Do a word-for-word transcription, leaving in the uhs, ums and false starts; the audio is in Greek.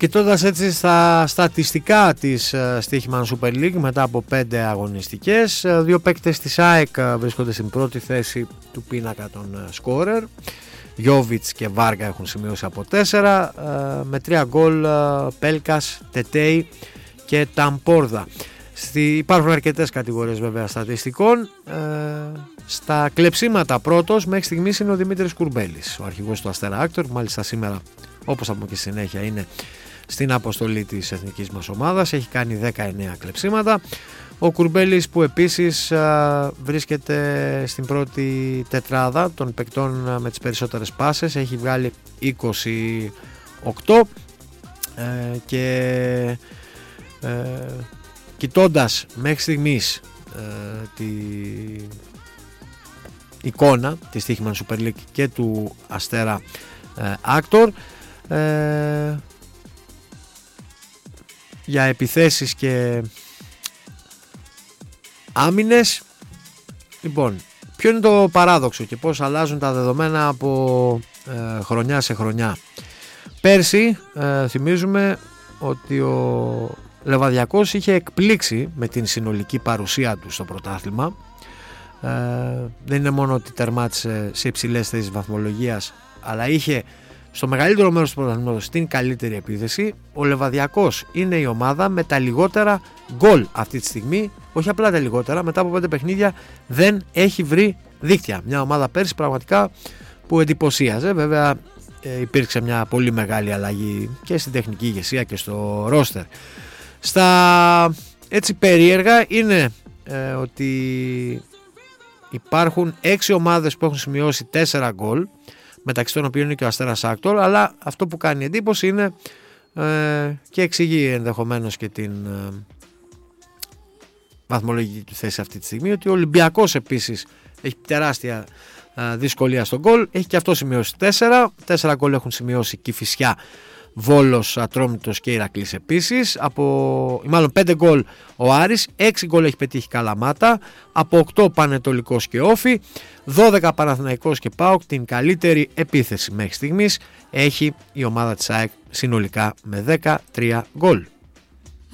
Κοιτώντας έτσι στα στατιστικά της Στοίχημαν Super League μετά από πέντε αγωνιστικές, δύο παίκτες της ΑΕΚ βρίσκονται στην πρώτη θέση του πίνακα των σκόρερ. Γιόβιτς και Βάργα έχουν σημειώσει από τέσσερα, με τρία γκολ Πέλκας, Τετέι και Ταμπόρδα. Υπάρχουν αρκετές κατηγορίες βέβαια στατιστικών. Στα κλεψίματα πρώτος μέχρι στιγμής είναι ο Δημήτρης Κουρμπέλης, ο αρχηγός του Αστέρα Άκτορ, που μάλιστα σήμερα, όπως θα πούμε και συνέχεια, είναι στην αποστολή της εθνικής μας ομάδας. Έχει κάνει δεκαεννέα κλεψίματα. Ο Κουρμπέλης, που επίσης α, βρίσκεται στην πρώτη τετράδα των παικτών με τις περισσότερες πάσες, έχει βγάλει είκοσι οκτώ ε, και ε, κοιτώντας μέχρι στιγμής ε, τη εικόνα της Στοίχημαν Super League και του Αστέρα Άκτορ, ε, για επιθέσεις και άμυνες, λοιπόν, ποιο είναι το παράδοξο και πώς αλλάζουν τα δεδομένα από ε, χρονιά σε χρονιά. Πέρσι ε, θυμίζουμε ότι ο Λεβαδιακός είχε εκπλήξει με την συνολική παρουσία του στο πρωτάθλημα. Ε, δεν είναι μόνο ότι τερμάτισε σε υψηλές θέσεις βαθμολογίας, αλλά είχε στο μεγαλύτερο μέρος του πρωταθλήματος την καλύτερη επίθεση. Ο Λεβαδιακός είναι η ομάδα με τα λιγότερα γκολ αυτή τη στιγμή. Όχι απλά τα λιγότερα, μετά από πέντε παιχνίδια δεν έχει βρει δίκτυα. Μια ομάδα πέρσι πραγματικά που εντυπωσίαζε. Βέβαια ε, υπήρξε μια πολύ μεγάλη αλλαγή και στην τεχνική ηγεσία και στο ρόστερ. Στα έτσι περίεργα είναι ε, ότι υπάρχουν έξι ομάδες που έχουν σημειώσει τέσσερα γκολ, μεταξύ των οποίων είναι και ο Αστέρας Άκτορ, αλλά αυτό που κάνει εντύπωση είναι ε, και εξηγεί ενδεχομένως και την ε, βαθμολογική του θέση αυτή τη στιγμή, ότι ο Ολυμπιακός επίσης έχει τεράστια ε, δυσκολία στον γκολ, έχει και αυτό σημειώσει τέσσερα, τέσσερα γκολ έχουν σημειώσει Κηφισιά, Βόλος, Ατρόμητος και Ηρακλής επίσης. Από, μάλλον πέντε γκολ ο Άρης, έξι γκολ έχει πετύχει Καλαμάτα, από οκτώ Πανετολικός και Όφη, δώδεκα Παναθηναϊκός και ΠΑΟΚ. Την καλύτερη επίθεση μέχρι στιγμής έχει η ομάδα της ΑΕΚ συνολικά με δεκατρία γκολ.